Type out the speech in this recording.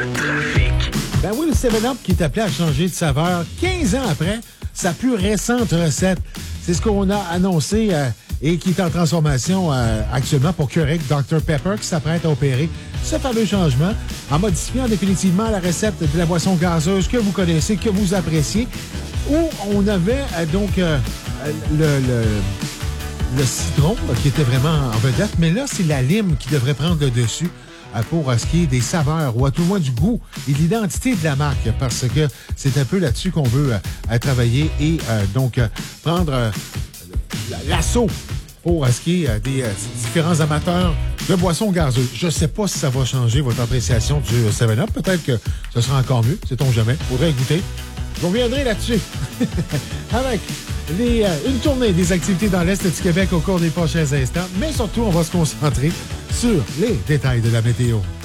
trafic. Ben oui, le 7-Up qui est appelé à changer de saveur 15 ans après sa plus récente recette. C'est ce qu'on a annoncé et qui est en transformation actuellement pour Keurig Dr Pepper qui s'apprête à opérer ce fameux changement en modifiant définitivement la recette de la boisson gazeuse que vous connaissez, que vous appréciez, où on avait le citron qui était vraiment en vedette, mais là, c'est la lime qui devrait prendre le dessus pour ce qui est des saveurs, ou à tout le moins du goût et de l'identité de la marque, parce que c'est un peu là-dessus qu'on veut travailler et donc prendre l'assaut pour ce qui est des différents amateurs de boissons gazeuses. Je ne sais pas si ça va changer votre appréciation du 7-Up. Peut-être que ce sera encore mieux, sait-on jamais. Faudrait goûter. Je reviendrai là-dessus avec une tournée des activités dans l'Est du Québec au cours des prochains instants. Mais surtout, on va se concentrer sur les détails de la météo.